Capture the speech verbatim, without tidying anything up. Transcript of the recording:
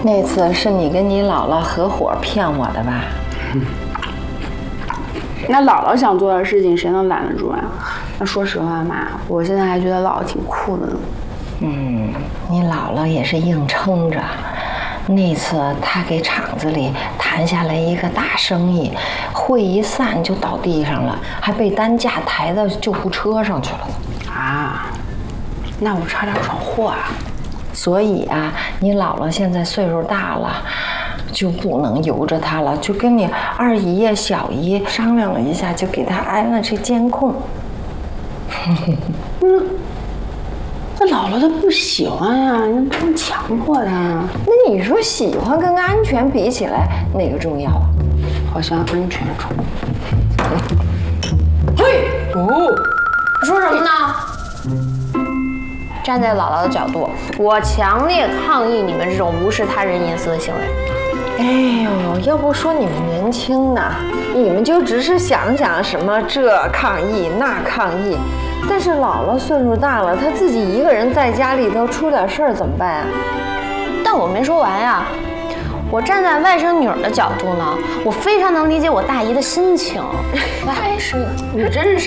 那次是你跟你姥姥合伙骗我的吧？ 那姥姥想做的事情，谁能拦得住啊？那说实话嘛，我现在还觉得姥姥挺酷的呢。 嗯，你姥姥也是硬撑着。那次她给厂子里谈下来一个大生意，会一散就倒地上了，还被担架抬到救护车上去了。 啊，那我差点闯祸啊！ 所以啊，你姥姥现在岁数大了，就不能由着她了，就跟你二姨呀、小姨商量了一下，就给她安了这监控。 那那姥姥她不喜欢呀，你不能强迫她。 那你说喜欢跟安全比起来，哪个重要啊？ 好像安全重要。 嘿，哦，说什么呢？站在姥姥的角度，我强烈抗议你们这种无视他人隐私的行为。 哎呦，要不说你们年轻呢，你们就只是想想什么这抗议那抗议，但是姥姥岁数大了，她自己一个人在家里头出点事儿怎么办啊？ 但我没说完呀，我站在外甥女儿的角度呢，我非常能理解我大姨的心情。哎，是你真是。